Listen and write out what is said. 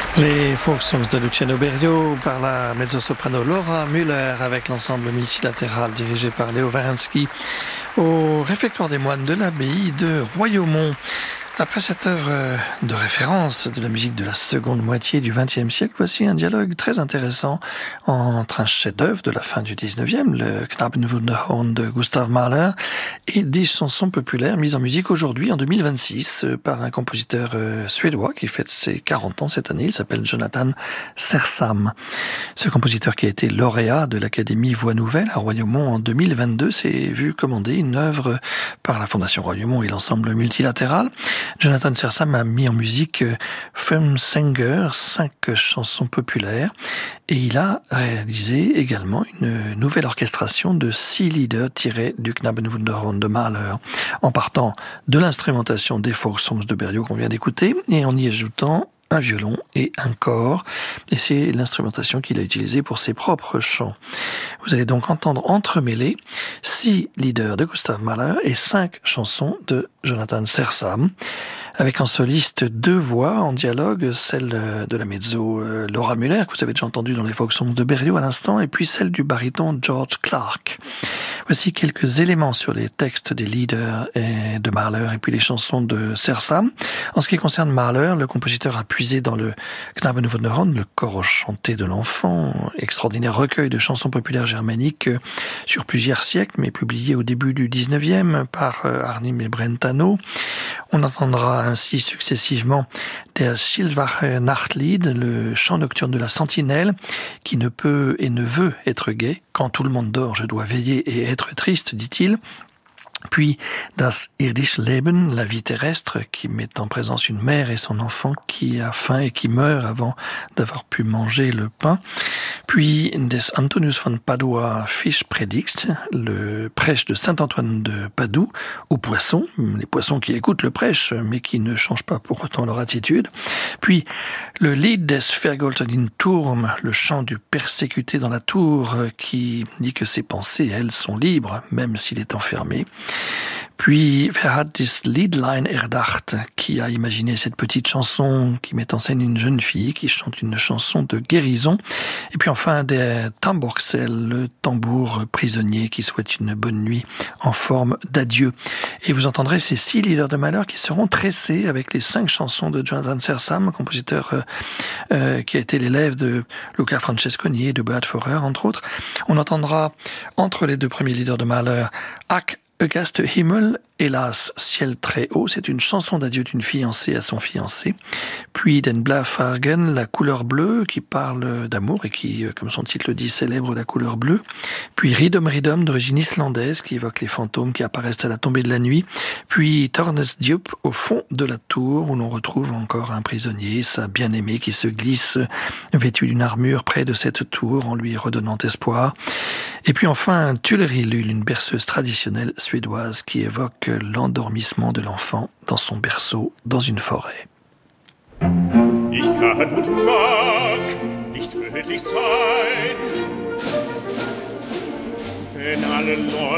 Les folk songs de Luciano Berio par la mezzo-soprano Laura Müller avec l'ensemble multilatéral dirigé par Léo Warinsky au réfectoire des moines de l'abbaye de Royaumont. Après cette œuvre de référence de la musique de la seconde moitié du XXe siècle, voici un dialogue très intéressant entre un chef-d'œuvre de la fin du XIXe, le Knabenwunderhorn de Gustav Mahler, et des chansons populaires mises en musique aujourd'hui, en 2026, par un compositeur suédois qui fête ses 40 ans cette année. Il s'appelle Jonathan Sersam. Ce compositeur qui a été lauréat de l'Académie Voix Nouvelle à Royaumont en 2022 s'est vu commander une œuvre par la Fondation Royaumont et l'ensemble multilatéral. Jonathan Sersam a mis en musique Femsänger, 5 chansons populaires, et il a réalisé également une nouvelle orchestration de 6 lieder tirés du Knabenwunderhorn de Mahler, en partant de l'instrumentation des folk songs de Berio qu'on vient d'écouter, et en y ajoutant un violon et un cor, et c'est l'instrumentation qu'il a utilisée pour ses propres chants. Vous allez donc entendre entremêler 6 lieder de Gustav Mahler et 5 chansons de Jonathan Sersam, avec en soliste 2 voix en dialogue, celle de la mezzo Laura Müller, que vous avez déjà entendue dans les folk songs de Berio à l'instant, et puis celle du baryton George Clark. Voici quelques éléments sur les textes des lieder de Mahler et puis les chansons de Sersam. En ce qui concerne Mahler, le compositeur a puisé dans le Knabenwunderhorn, le cor chanté de l'enfant, extraordinaire recueil de chansons populaires germaniques sur plusieurs siècles, mais publié au début du 19e par Arnim et Brentano. On entendra ainsi successivement Der Schildwache Nachtlied, le chant nocturne de la sentinelle, qui ne peut et ne veut être gai. Quand tout le monde dort, je dois veiller et être triste, dit-il. Puis Das irdische Leben, la vie terrestre, qui met en présence une mère et son enfant qui a faim et qui meurt avant d'avoir pu manger le pain. Puis Des Antonius von Padua Fischpredigt, le prêche de Saint Antoine de Padoue aux poissons, les poissons qui écoutent le prêche mais qui ne changent pas pour autant leur attitude. Puis le Lied des Vergolteten Turm, le chant du persécuté dans la tour, qui dit que ses pensées, elles, sont libres, même s'il est enfermé. Puis, wer hat das Liedlein erdacht, qui a imaginé cette petite chanson qui met en scène une jeune fille qui chante une chanson de guérison. Et puis enfin, des Tambourgsel, le tambour prisonnier qui souhaite une bonne nuit en forme d'adieu. Et vous entendrez ces 6 lieder de Mahler qui seront tressés avec les 5 chansons de Jonathan Sersam, compositeur qui a été l'élève de Luca Francesconi et de Beat Feurer, entre autres. On entendra entre les 2 premiers lieders de Mahler, Ach, Auguste Himmel, hélas, ciel très haut, c'est une chanson d'adieu d'une fiancée à son fiancé. Puis Den Blaufarben, la couleur bleue, qui parle d'amour et qui, comme son titre le dit, célèbre la couleur bleue. Puis Ridum Ridum, d'origine islandaise, qui évoque les fantômes qui apparaissent à la tombée de la nuit. Puis Tornes Diop, au fond de la tour, où l'on retrouve encore un prisonnier, sa bien-aimée, qui se glisse, vêtue d'une armure près de cette tour, en lui redonnant espoir. Et puis enfin, Tullerilull, une berceuse traditionnelle suédoise qui évoque l'endormissement de l'enfant dans son berceau dans une forêt. Ich kann und mag nicht fröhlich sein, wenn alle Leute